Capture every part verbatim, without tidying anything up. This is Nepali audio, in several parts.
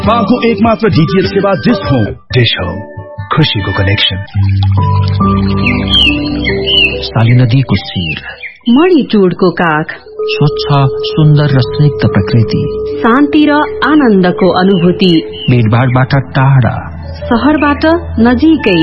नेपालको एकमात्र डीटीएच सेवा डिश होम। डिश होम, खुशीको कनेक्सन। साली नदीको शिर, मणिटुडको काख, स्वच्छ सुन्दर र स्निग्ध प्रकृति, शान्ति र आनन्दको अनुभूति, भीडभाडबाट टाढा, शहरबाट नजिकै।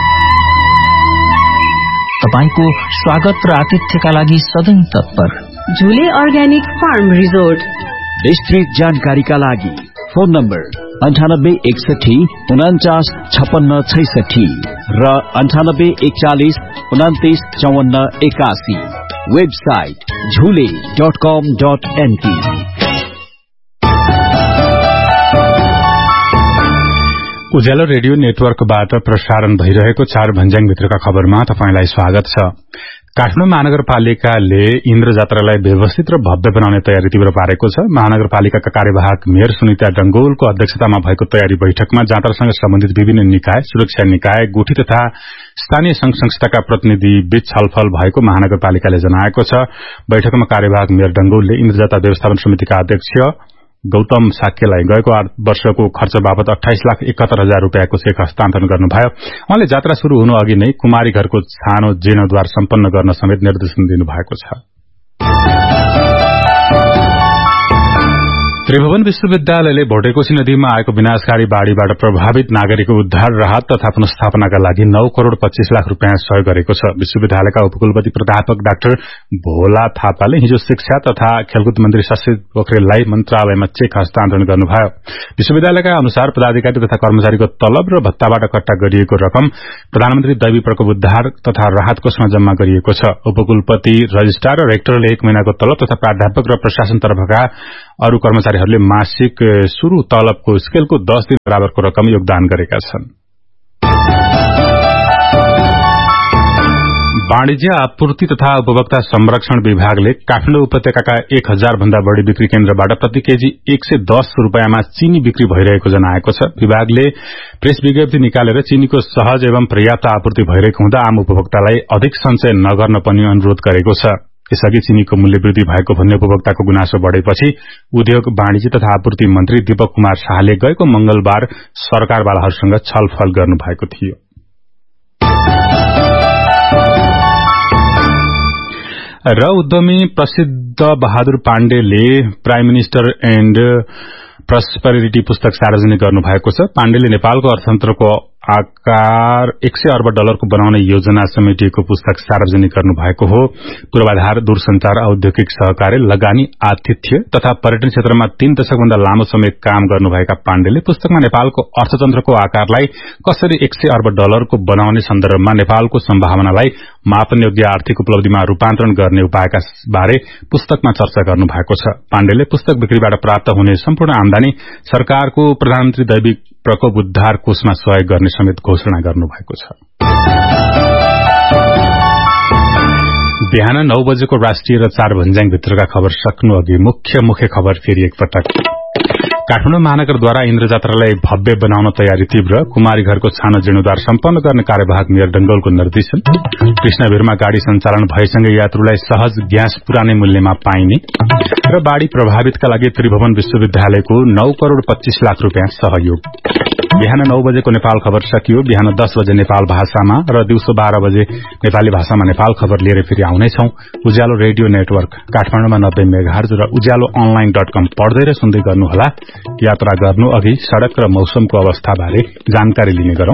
तपाईको स्वागत र आतिथ्यका लागि सधैं तत्पर झुले अर्ग्यानिक फार्म रिजोर्ट। विस्तृत जानकारीका लागि फोन नम्बर अन्ठानब्बे एकसठी उनाचास छप्पन्न छैसठी र अन्ठानब्बे एकचालिस उनातिस चौवन्न एकासी। वेबसाइट झुले डट कम डट एनपी। उज्यालो रेडियो नेटवर्कबाट प्रसारण भइरहेको चार भन्ज्याङ भित्रका खबरमा तपाईंलाई स्वागत छ। काठमाडौँ महानगरपालिकाले इन्द्र जात्रालाई व्यवस्थित र भव्य बनाउने तयारी तीव्र पारेको छ। महानगरपालिकाका कार्यवाहक मेयर सुनिता डंगोलको अध्यक्षतामा भएको तयारी बैठकमा जात्रासँग सम्बन्धित विभिन्न निकाय, सुरक्षा निकाय, गुठी तथा स्थानीय संघ संस्थाका प्रतिनिधि बीच छलफल भएको महानगरपालिकाले जनाएको छ। बैठकमा कार्यवाहक मेयर डंगोलले इन्द्र जात्रा व्यवस्थापन समितिका अध्यक्ष गौतम साक्यलाई गएको आठ वर्षको खर्च बापत अठाइस लाख एकहत्तर हजार रूपियाँको चेक हस्तान्तरण गर्नुभयो। उहाँले जात्रा शुरू हुनु अघि नै कुमारी घरको छानो जीर्णोद्धार सम्पन्न गर्न समेत निर्देशन दिनुभएको छ। त्रिभुवन विश्वविद्यालयले भोटेकोशी नदीमा आएको विनाशकारी बाढ़ीबाट प्रभावित नागरिकको उद्धार, राहत तथा पुनस्थापनाका लागि नौ करोड़ पच्चीस लाख रूपियाँ सहयोग गरेको छ। विश्वविद्यालयका उपकुलपति प्राध्यापक डाक्टर भोला थापाले हिजो शिक्षा तथा खेलकुद मन्त्री शशि पोखरेललाई मन्त्रालयमा चेक हस्तान्तरण गर्नुभयो। विश्वविद्यालयका अनुसार पदाधिकारी तथा कर्मचारीको तलब र भत्ताबाट कट्टा गरिएको रकम प्रधानमन्त्री दैवी प्रकोप उद्धार तथा राहत कोषमा जम्मा गरिएको छ। उपकुलपति, रजिस्ट्रार र रेक्टरले एक महिनाको तलब तथा प्राध्यापक र प्रशासन तर्फका अरू कर्मचारीहरूले मासिक शुरू तलबको स्केलको दस दिन बराबरको रकम योगदान गरेका छन्। वाणिज्य, आपूर्ति तथा उपभोक्ता संरक्षण विभागले काठमाडौँ उपत्यकाका एक हजार भन्दा बढ़ी बिक्री केन्द्रबाट प्रति केजी एक सय दस रूपियाँमा चीनी बिक्री भइरहेको जनाएको छ। विभागले प्रेस विज्ञप्ति निकालेर चीनीको सहज एवं पर्याप्त आपूर्ति भइरहेको हुँदा आम उपभोक्तालाई अधिक संचय नगर्न पनि अनुरोध गरेको छ। यसअघि चीनीको मूल्य वृद्धि भएको भन्ने उपभोक्ताको गुनासो बढ़ेपछि उद्योग, वाणिज्य तथा आपूर्ति मन्त्री दीपक कुमार शाहले गएको मंगलबार सरकारवालाहरूसँग छलफल गर्नुभएको थियो। र उद्यमी प्रसिद्ध बहादुर पाण्डेले प्राइम मिनिस्टर एण्ड प्रस्पेरिटी पुस्तक सार्वजनिक गर्नुभएको छ। पाण्डेले नेपालको अर्थतन्त्रको आकार एक सय अर्ब डलरको बनाउने योजना समेटिएको पुस्तक सार्वजनिक गर्नुभएको हो। पूर्वाधार, दूरसंचार, औद्योगिक सहकार्य, लगानी, आतिथ्य तथा पर्यटन क्षेत्रमा तीन दशकभन्दा लामो समय काम गर्नुभएका पाण्डेले पुस्तकमा नेपालको अर्थतन्त्रको आकारलाई कसरी एक सय अर्ब डलरको बनाउने सन्दर्भमा नेपालको सम्भावनालाई मापनयोग्य आर्थिक उपलब्धिमा रूपान्तरण गर्ने उपायका बारे पुस्तकमा चर्चा गर्नुभएको छ। पाण्डेले पुस्तक बिक्रीबाट प्राप्त हुने सम्पूर्ण आमदानी सरकारको प्रधानमन्त्री दैविक प्रकोप उद्धार कोषमा सहयोग गर्ने समेत घोषणा गर्नुभएको छ। बिहान नौ बजेको राष्ट्रिय र चार भन्ज्याङ भित्रका खबर सक्नु अघि मुख्य मुख्य खबर फेरि एकपटक। काठमाडौँ महानगरद्वारा इन्द्र जात्रालाई भव्य बनाउन तयारी तीव्र, कुमारी घरको छानो जीर्णोद्धार सम्पन्न गर्ने कार्यवाहक मेयर डंगोलको निर्देशन। कृष्णभिरमा गाड़ी सञ्चालन भएसँगै यात्रुलाई सहज ग्यास पुरानै मूल्यमा पाइने र बाढ़ी प्रभावितका लागि त्रिभुवन विश्वविद्यालयको नौ करोड़ पच्चीस लाख रूपियाँ सहयोग। बिहान नौ बजेको नेपाल खबर सकियो। बिहान दस बजे नेपाल भाषामा र दिउँसो बाह्र बजे नेपाली भाषामा नेपाल खबर लिएर फेरि आउनेछौं। उज्यालो रेडियो नेटवर्क काठमाडौँमा नब्बे मेगाहर्ज र उज्यालो अनलाइन डट कम पढ्दै र सुन्दै गर्नुहोला। यात्रा गर्नु अघि सड़क र मौसमको अवस्थाबारे जानकारी लिने गरौं।